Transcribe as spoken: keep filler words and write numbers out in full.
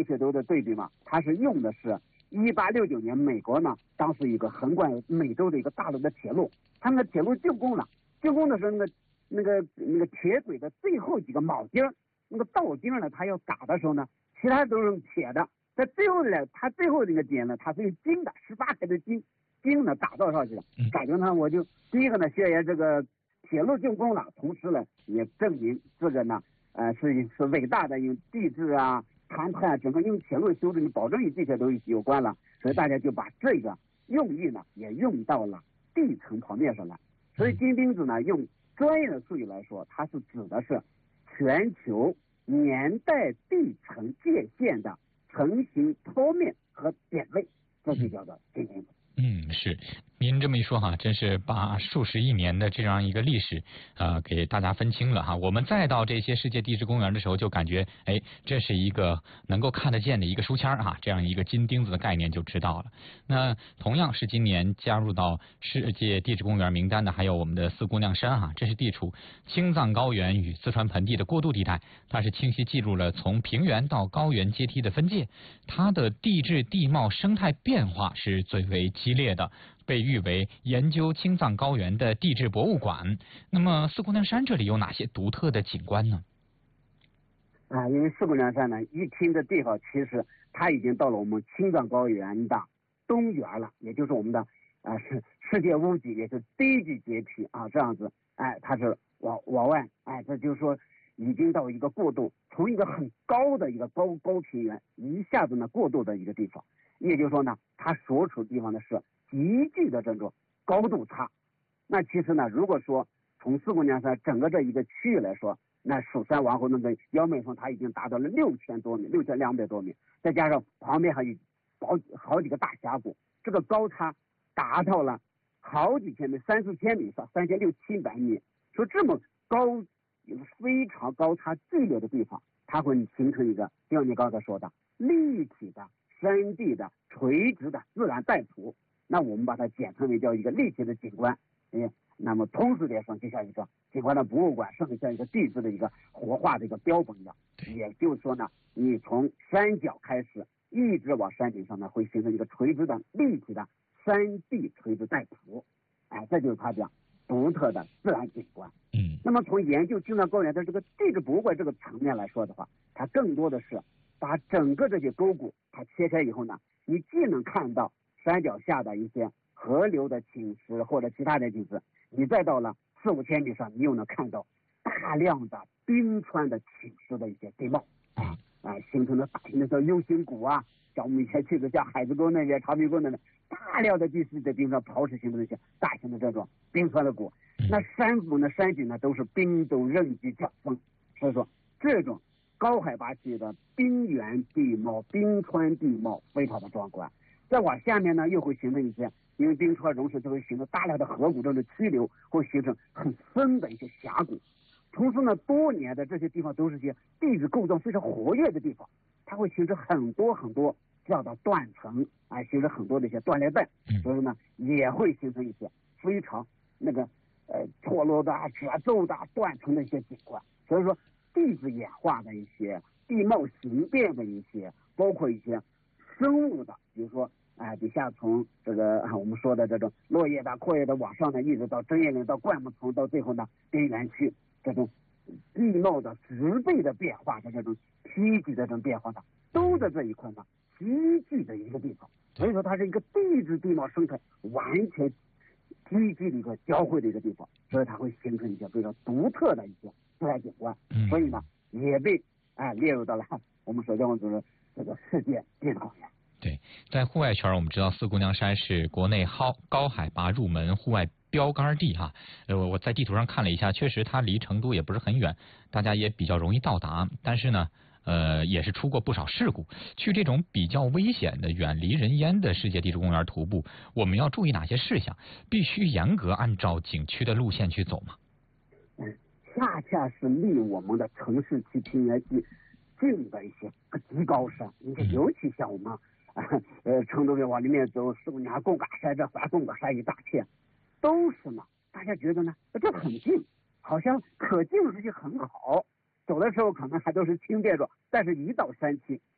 些都的对比嘛，它是用的是一八六九年美国呢当时一个横贯美洲的一个大陆的铁路，它那个铁路竣工了，竣工的时候那个那个那个铁轨的最后几个铆钉，那个道钉呢，它要打的时候呢，其他都是用铁的，在最后呢，它最后这个点呢，它是用金的，十八开的金金呢打造上去的，感觉呢，我就第一个呢，谢爷这个铁路竣工了，同时呢，也证明这个呢，呃，是是伟大的，用地质啊、谈判整个用铁路修正，保证与这些都有关了，所以大家就把这个用意呢，也用到了地层旁边上来。所以金钉子呢，用专业的术语来说，它是指的是全球年代地层界限的成型剖面和点位，这就叫做金钉子。 嗯，是，您这么一说哈，真是把数十亿年的这样一个历史，呃，给大家分清了哈。我们再到这些世界地质公园的时候，就感觉，哎，这是一个能够看得见的一个书签哈，这样一个金钉子的概念就知道了。那同样是今年加入到世界地质公园名单的，还有我们的四姑娘山哈，这是地处青藏高原与四川盆地的过渡地带，它是清晰记录了从平原到高原阶梯的分界，它的地质地貌生态变化是最为激烈的，被誉为研究青藏高原的地质博物馆。那么四姑娘山这里有哪些独特的景观呢？ 啊，因为四姑娘山呢，一听这地方，其实它已经到了我们青藏高原的东缘了，也就是我们的啊是世界屋脊，也是第一级阶梯啊，这样子，哎，它是往往外，哎，这就是说已经到一个过渡，从一个很高的一个高高平原一下子呢过渡的一个地方。也就是说呢，它所处的地方呢是急剧的这种高度差。那其实呢，如果说从四姑娘山整个这一个区域来说，那蜀山王后那个腰美峰它已经达到了六千多米，六千两百多米，再加上旁边还有好好几个大峡谷，这个高差达到了好几千米，三四千米上，三千六七百米。说这么高，非常高差剧烈的地方，它会形成一个，就像你刚才说的立体的山地的垂直的自然带图，那我们把它简称为叫一个立体的景观。嗯，那么通俗点说，就像一个景观的博物馆，甚至像一个地质的一个活化的一个标本一样。也就是说呢，你从山脚开始，一直往山顶上呢，会形成一个垂直的立体的山地垂直带图。哎，这就是它讲独特的自然景观。 嗯， 那么从研究青藏高原的这个地质博物馆这个层面来说的话，它更多的是把整个这些沟谷它切开以后呢，你既能看到山脚下的一些河流的侵蚀或者其他的景致，你再到了四五千米上，你又能看到大量的冰川的侵蚀的一些地貌啊啊，形成的大型的叫 U 型谷啊，像我们以前去的像海子沟那边、长滨沟那边，大量的地势的冰川刨蚀形成的一些大型的这种冰川的谷，那山谷呢、山景呢都是冰都任级角峰，所以说这种高海拔区的冰原地貌、冰川地貌非常的壮观。再往下面呢，又会形成一些，因为冰川融蚀就会形成大量的河谷，这种曲流会形成很深的一些峡谷。同时呢，多年的这些地方都是些地质构造非常活跃的地方，它会形成很多很多这样的断层，啊，形成很多的一些断裂带，所以呢，也会形成一些非常那个呃脱落的、褶皱的、断层的一些景观。所以说，地质演化的一些地貌形变的一些，包括一些生物的，比如说哎、呃，底下从这个、啊、我们说的这种落叶的、阔叶的往上呢，一直到针叶林、到灌木丛，到最后呢边缘区，这种地貌的植被的变化的这种梯级的这种变化呢，都在这一块呢集聚的一个地方。所以说，它是一个地质地貌生态完全积聚的一个交汇的一个地方，所以它会形成一些非常独特的一些自然景观。所以呢，也被哎、呃、列入到了我们所叫做这个世界地质公园。 对，在户外圈，我们知道四姑娘山是国内高高海拔入门户外标杆地哈。呃，我在地图上看了一下，确实它离成都也不是很远，大家也比较容易到达。但是呢，呃，也是出过不少事故。去这种比较危险的、远离人烟的世界地质公园徒步，我们要注意哪些事项？必须严格按照景区的路线去走吗？ 嗯，恰恰是离我们的城市区、平原区近的一些极高山，你看，尤其像我们。呃，成都人往里面走，四姑娘贡嘎山，这环贡嘎山一大片，都是呢。大家觉得呢？这很近，好像可进出去很好。走的时候可能还都是轻便着，但是一到山区，